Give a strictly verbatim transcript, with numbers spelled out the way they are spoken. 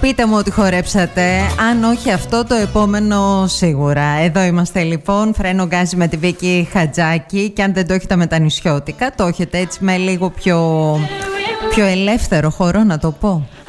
Πείτε μου ότι χορέψατε. Αν όχι αυτό, το επόμενο σίγουρα. Εδώ είμαστε λοιπόν. Φρένο γκάζι με τη Βίκη Χατζάκη. Και αν δεν το έχετε με τα νησιώτικα, το έχετε έτσι με λίγο πιο, πιο ελεύθερο χορό, να το πω.